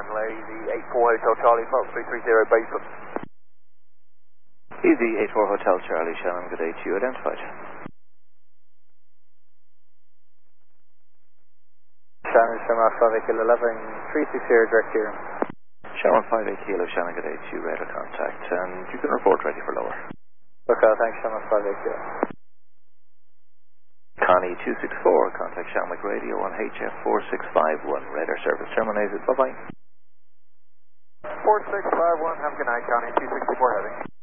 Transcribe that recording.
runway, the 84 Hotel Charlie, Fox 330 base. Easy 84 Hotel Charlie, Shannon, good day to you, identified. Shannon, Shamrock 58 Kilo 11, 360 direct here. Shamrock 58 Kilo, Shannon, good day to you, radar contact, and you can report ready for lower. Okay, thanks, Shamrock 58 Kilo. Connie 264, contact Shamrock Radio on HF4651, radar service terminated, bye-bye. 4651, have a good night, Connie 264 heading.